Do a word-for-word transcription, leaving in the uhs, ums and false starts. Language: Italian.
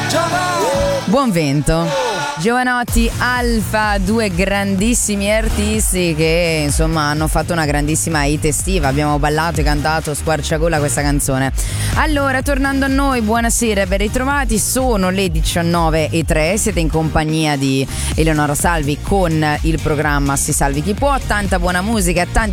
Buon vento. Giovanotti, Alfa, due grandissimi artisti che insomma hanno fatto una grandissima hit estiva. Abbiamo ballato e cantato squarciagola questa canzone. Allora, tornando a noi, buonasera, ben ritrovati. Sono le diciannove e tre, siete in compagnia di Eleonora Salvi con il programma Si Salvi Chi Può. Tanta buona musica, tanti